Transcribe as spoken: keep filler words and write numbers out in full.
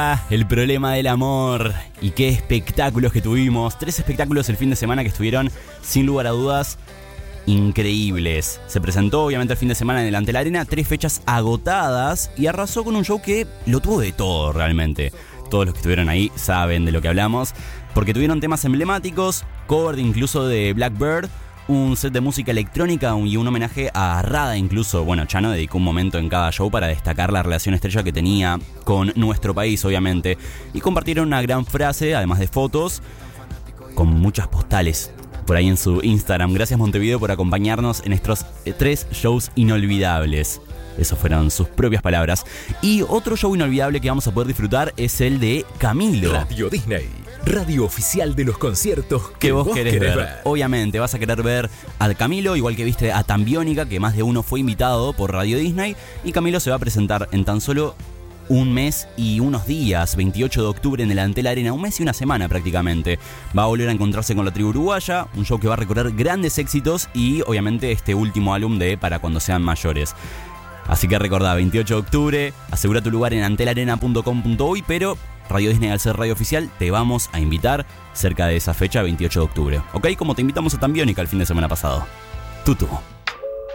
Ah, el problema del amor. Y qué espectáculos que tuvimos. Tres espectáculos el fin de semana que estuvieron, sin lugar a dudas, increíbles. Se presentó obviamente el fin de semana en el Antel Arena, tres fechas agotadas y arrasó con un show que lo tuvo de todo realmente. Todos los que estuvieron ahí saben de lo que hablamos, porque tuvieron temas emblemáticos, cover incluso de Blackbird, un set de música electrónica y un homenaje a Rada incluso. Bueno, Chano dedicó un momento en cada show para destacar la relación estrella que tenía con nuestro país, obviamente. Y compartieron una gran frase, además de fotos, con muchas postales por ahí en su Instagram. Gracias Montevideo por acompañarnos en estos tres shows inolvidables. Esas fueron sus propias palabras. Y otro show inolvidable que vamos a poder disfrutar es el de Camilo. Radio Disney, radio oficial de los conciertos que, que vos, vos querés, querés ver. ver. Obviamente vas a querer ver a Camilo, igual que viste a Tambiónica, que más de uno fue invitado por Radio Disney. Y Camilo se va a presentar en tan solo un mes y unos días, veintiocho de octubre en el Antel Arena, un mes y una semana prácticamente. Va a volver a encontrarse con la tribu uruguaya, un show que va a recorrer grandes éxitos y obviamente este último álbum de Para Cuando Sean Mayores. Así que recordá, veintiocho de octubre, asegura tu lugar en antelarena punto com punto uy, pero Radio Disney, al ser radio oficial, te vamos a invitar cerca de esa fecha, veintiocho de octubre. ¿Ok? Como te invitamos a Tambiónica el fin de semana pasado. Tutu.